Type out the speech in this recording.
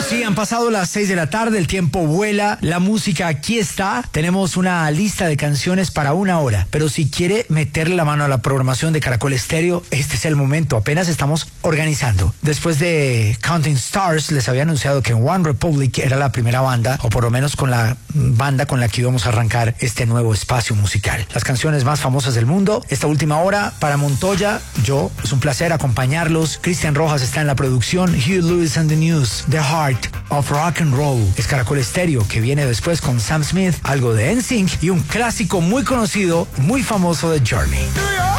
Sí, han pasado las 6 de la tarde, el tiempo vuela, la música aquí está. Tenemos una lista de canciones para 1 hora, pero si quiere meterle la mano a la programación de Caracol Estéreo, este es el momento, apenas estamos organizando. Después de Counting Stars, les había anunciado que One Republic era la primera banda, o por lo menos con la banda con la que íbamos a arrancar este nuevo espacio musical. Las canciones más famosas del mundo, esta última hora para Montoya, es un placer acompañarlos. Cristian Rojas está en la producción, Hugh Lewis and the News, The Heart of Rock and Roll. Es Caracol Estéreo, que viene después con Sam Smith, algo de NSYNC y un clásico muy conocido, muy famoso de Journey.